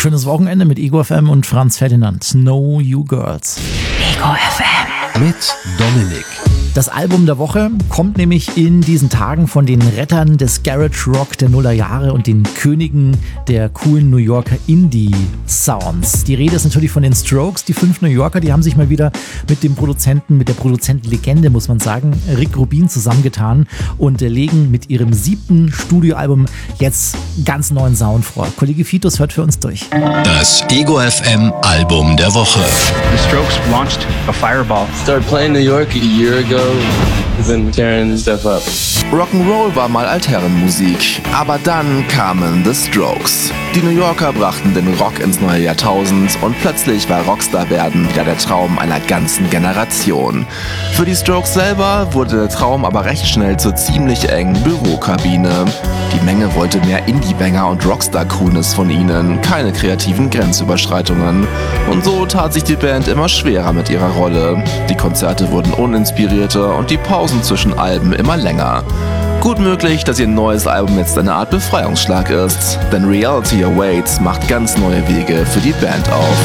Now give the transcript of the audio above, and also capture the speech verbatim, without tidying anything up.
Schönes Wochenende mit Ego F M und Franz Ferdinand. Know You Girls. Ego F M. Mit Dominik. Das Album der Woche kommt nämlich in diesen Tagen von den Rettern des Garage Rock der Nullerjahre und den Königen der coolen New Yorker Indie-Sounds. Die Rede ist natürlich von den Strokes. Die fünf New Yorker, die haben sich mal wieder mit dem Produzenten, mit der Produzentenlegende, muss man sagen, Rick Rubin zusammengetan und legen mit ihrem siebten Studioalbum jetzt ganz neuen Sound vor. Kollege Fitus hört für uns durch. Das Ego F M Album der Woche. The Strokes launched a fireball. Started playing New York a year ago. Then tearing stuff up. Rock'n'Roll war mal Altherrenmusik, aber dann kamen The Strokes. Die New Yorker brachten den Rock ins neue Jahrtausend und plötzlich war Rockstar werden wieder der Traum einer ganzen Generation. Für die Strokes selber wurde der Traum aber recht schnell zur ziemlich engen Bürokabine. Die Menge wollte mehr Indie-Banger und Rockstar-Coolness von ihnen, keine kreativen Grenzüberschreitungen. Und so tat sich die Band immer schwerer mit ihrer Rolle. Die Konzerte wurden uninspirierter und die Pausen zwischen Alben immer länger. Gut möglich, dass ihr neues Album jetzt eine Art Befreiungsschlag ist, denn Reality Awaits macht ganz neue Wege für die Band auf.